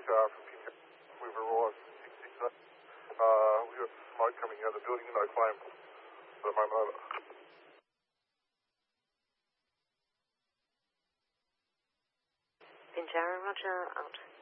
from Pinjarra. We've arrived 668. We've got smoke coming out of the building, no flame for the moment. Over. Pinjarra, roger, out.